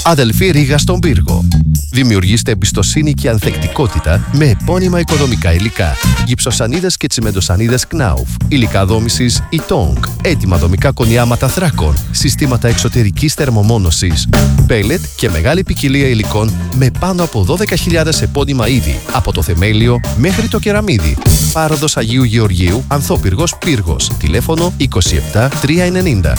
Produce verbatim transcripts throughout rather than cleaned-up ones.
Αδελφή Ρήγα στον πύργο. Δημιουργήστε εμπιστοσύνη και ανθεκτικότητα με επώνυμα οικοδομικά υλικά. Γυψοσανίδες και τσιμεντοσανίδες Knauf. Υλικά δόμησης Ytong. Έτοιμα δομικά κονιάματα θράκων. Συστήματα εξωτερικής θερμομόνωσης. Πέλετ και μεγάλη ποικιλία υλικών με πάνω από δώδεκα χιλιάδες επώνυμα είδη. Από το θεμέλιο μέχρι το κεραμίδι. Πάροδος Αγίου Γεωργίου, Ανθόπυργος Πύργος. Τηλέφωνο είκοσι επτά τριακόσια ενενήντα.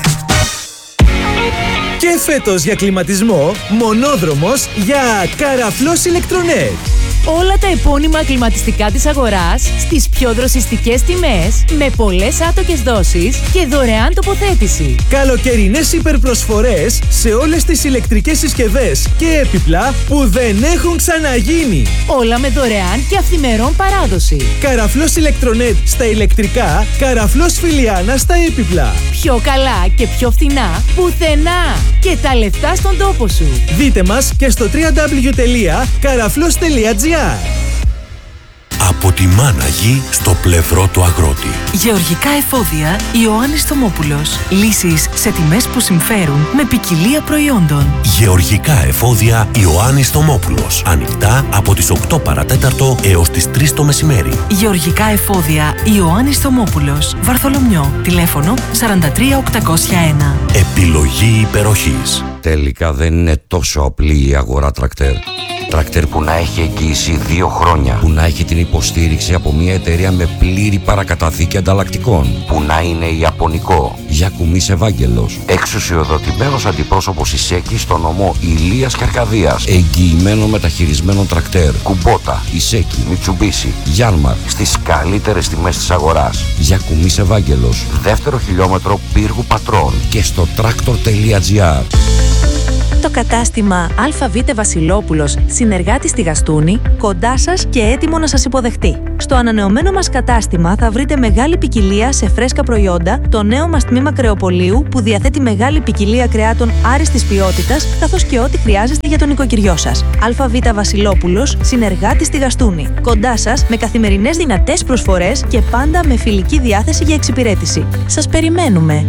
Και φέτος για κλιματισμό, μονόδρομος για Καραφλός Ηλεκτρονέτ. Όλα τα επώνυμα κλιματιστικά της αγοράς στις πιο δροσιστικές τιμές, με πολλές άτοκες δόσεις και δωρεάν τοποθέτηση. Καλοκαιρινές υπερπροσφορές σε όλες τις ηλεκτρικές συσκευές και έπιπλα που δεν έχουν ξαναγίνει. Όλα με δωρεάν και αυθημερών παράδοση. Καραφλός Ηλεκτρονέτ στα ηλεκτρικά, Καραφλός Φιλιάνα στα έπιπλα. Πιο καλά και πιο φθηνά πουθενά. Και τα λεφτά στον τόπο σου. Δείτε μας και στο double-u double-u double-u τελεία καραφλός τελεία τζι άρ. Από τη Μάναγη στο πλευρό του αγρότη. Γεωργικά εφόδια Ιωάννης Θωμόπουλος. Λύσεις σε τιμές που συμφέρουν με ποικιλία προϊόντων. Γεωργικά εφόδια Ιωάννης Θωμόπουλος. Ανοιχτά από τις οκτώ παρατέταρτο έως τις τρεις το μεσημέρι. Γεωργικά εφόδια Ιωάννης Θωμόπουλος. Βαρθολομιό. Τηλέφωνο σαράντα τρία οκτακόσια ένα. Επιλογή υπεροχής. Τελικά δεν είναι τόσο απλή η αγορά τρακτέρ. Τρακτέρ που να έχει εγγύηση δύο χρόνια. Που να έχει την υποστήριξη από μια εταιρεία με πλήρη παρακαταθήκη ανταλλακτικών. Που να είναι ιαπωνικό. Γιακουμής Ευάγγελος. Εξουσιοδοτημένος αντιπρόσωπος Ισέκη στο νομό Ηλίας και Αρκαδίας. Εγγυημένο μεταχειρισμένο τρακτέρ. Κουμπότα, Ισέκη, Μιτσουμπίσι, Γιάνμαρ. Στις καλύτερες τιμές της αγοράς. Γιακουμής Ευάγγελος. Δεύτερο χιλιόμετρο Πύργου Πατρών. Και στο τρακτορ τελεία τζι άρ. Το κατάστημα ΑΒ Βασιλόπουλος, συνεργάτης στη Γαστούνη, κοντά σας και έτοιμο να σας υποδεχτεί. Στο ανανεωμένο μας κατάστημα θα βρείτε μεγάλη ποικιλία σε φρέσκα προϊόντα, το νέο μας τμήμα κρεοπολίου που διαθέτει μεγάλη ποικιλία κρεάτων άριστης ποιότητας, καθώς και ό,τι χρειάζεστε για τον νοικοκυριό σας. ΑΒ Βασιλόπουλος, συνεργάτης στη Γαστούνη, κοντά σας με καθημερινές δυνατές προσφορές και πάντα με φιλική διάθεση για εξυπηρέτηση. Σας περιμένουμε!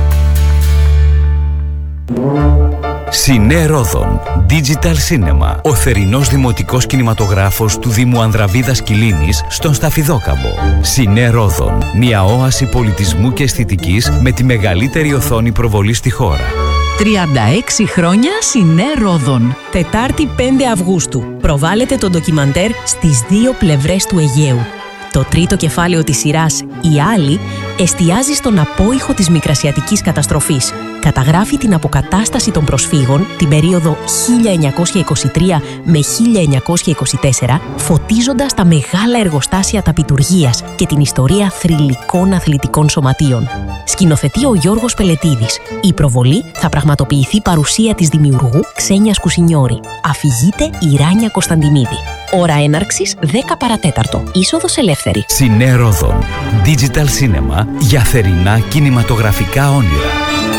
Σινέ Ρόδον Digital Cinema, ο θερινός δημοτικός κινηματογράφος του Δήμου Ανδραβίδας Κιλίνης στον Σταφιδόκαμπο. Σινέ Ρόδον, μια όαση πολιτισμού και αισθητικής με τη μεγαλύτερη οθόνη προβολή στη χώρα. τριάντα έξι χρόνια Σινέ Ρόδον. Τετάρτη πέντε Αυγούστου. Προβάλλεται το ντοκιμαντέρ «Στις δύο πλευρές του Αιγαίου». Το τρίτο κεφάλαιο της σειράς «Η Άλλη» εστιάζει στον απόϊχο της μικρασιατικής καταστροφής. Καταγράφει την αποκατάσταση των προσφύγων την περίοδο χίλια εννιακόσια είκοσι τρία με χίλια εννιακόσια είκοσι τέσσερα, φωτίζοντας τα μεγάλα εργοστάσια ταπιτουργίας και την ιστορία θρυλικών αθλητικών σωματείων. Σκηνοθετεί ο Γιώργος Πελετίδης. Η προβολή θα πραγματοποιηθεί παρουσία της δημιουργού Ξένιας Κουσινιώρη. Αφηγείται η Ράνια Κωνσταντινίδη. Ώρα έναρξης δέκα παρατέταρτο. Είσοδος ελεύθερη. Σινέ Ρόδον Digital Cinema για θερινά κινηματογραφικά όνειρα.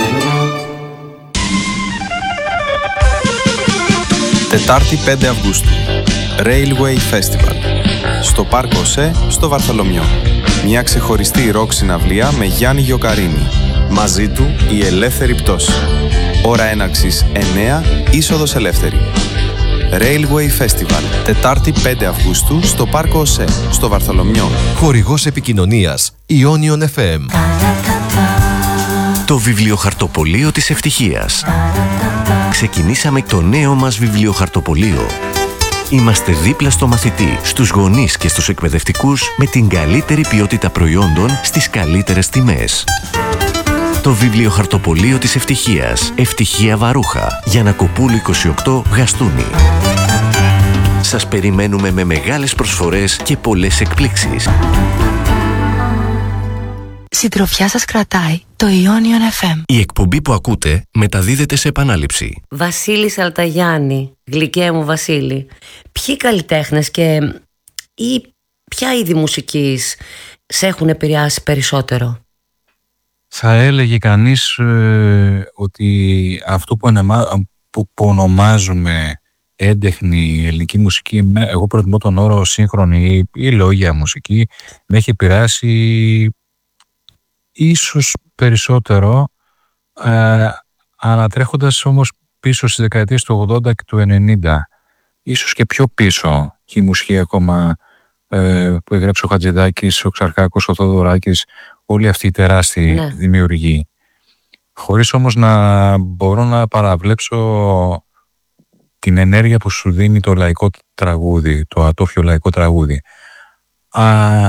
Τετάρτη πέντε Αυγούστου. Railway Festival. Στο Πάρκο ΣΕ, στο Βαρθολομιό. Μια ξεχωριστή ροκ συναυλία με Γιάννη Γιοκαρίνη. Μαζί του η ελεύθερη πτώση. Ώρα έναρξης εννέα, είσοδος ελεύθερη. Railway Festival. Τετάρτη πέντε Αυγούστου στο Πάρκο ΣΕ, στο Βαρθολομιό. Χορηγός επικοινωνίας Ionion εφ εμ. Το βιβλιοχαρτοπωλείο της ευτυχίας. Ξεκινήσαμε το νέο μας βιβλιοχαρτοπωλείο. Είμαστε δίπλα στο μαθητή, στους γονείς και στους εκπαιδευτικούς με την καλύτερη ποιότητα προϊόντων στις καλύτερες τιμές. Το βιβλιοχαρτοπωλείο της ευτυχίας. Ευτυχία Βαρούχα. Γιαννακοπούλου είκοσι οκτώ, Γαστούνη. Σας περιμένουμε με μεγάλες προσφορές και πολλές εκπλήξεις. Συντροφιά σας κρατάει το Ionion εφ εμ. Η εκπομπή που ακούτε μεταδίδεται σε επανάληψη. Βασίλης Αλταγιάννη, γλυκέ μου Βασίλη. Ποιοι καλλιτέχνες και ή ποια είδη μουσικής σε έχουν επηρεάσει περισσότερο? Θα έλεγε κανείς ε, ότι αυτό που, ανεμα, που, που ονομάζουμε έντεχνη ελληνική μουσική, εγώ προτιμώ τον όρο σύγχρονη ή λόγια μουσική, με έχει επηρεάσει ίσως περισσότερο, ε, ανατρέχοντας όμως πίσω στις δεκαετίες του ογδόντα και του ενενήντα, ίσως και πιο πίσω, και η μουσική ακόμα ε, που έγραψε ο Χατζηδάκης, ο Ξαρχάκος, ο Θοδωράκης, όλοι αυτοί οι τεράστιοι ναι. δημιουργοί. Χωρίς όμως να μπορώ να παραβλέψω την ενέργεια που σου δίνει το λαϊκό τραγούδι, το ατόφιο λαϊκό τραγούδι. Α,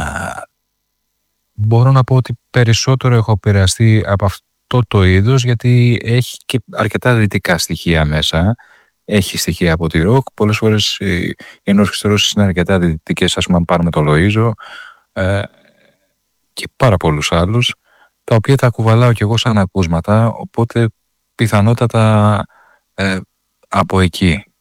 μπορώ να πω ότι περισσότερο έχω επηρεαστεί από αυτό το είδος, γιατί έχει και αρκετά δυτικά στοιχεία μέσα. Έχει στοιχεία από τη ροκ. Πολλές φορές οι ενορχιστρώσεις είναι αρκετά δυτικές, ας πούμε, αν πάρουμε το Λοΐζο ε, και πάρα πολλούς άλλους, τα οποία τα κουβαλάω κι εγώ σαν ακούσματα, οπότε πιθανότατα ε, από εκεί